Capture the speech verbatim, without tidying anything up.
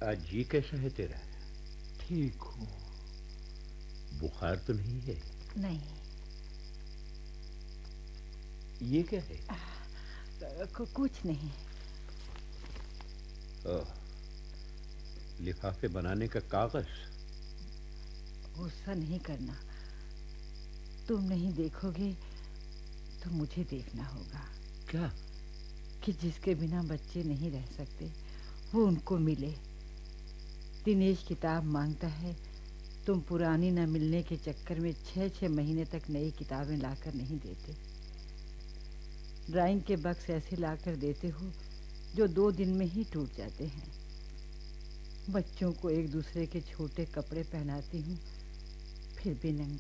आज जी कैसा है तेरा? ठीक हूँ। बुखार तो नहीं है? नहीं। ये क्या है? कु, कुछ नहीं। ओह, लिफाफे बनाने का कागज। गुस्सा नहीं करना। तुम नहीं देखोगे तो मुझे देखना होगा। क्या? कि जिसके बिना बच्चे नहीं रह सकते वो उनको मिले। दिनेश किताब मांगता है, तुम पुरानी न मिलने के चक्कर में छह छह महीने तक नई किताबें लाकर नहीं देते। ड्राइंग के बक्स ऐसे लाकर देते हो जो दो दिन में ही टूट जाते हैं। बच्चों को एक दूसरे के छोटे कपड़े पहनाती हूँ, फिर भी नंगे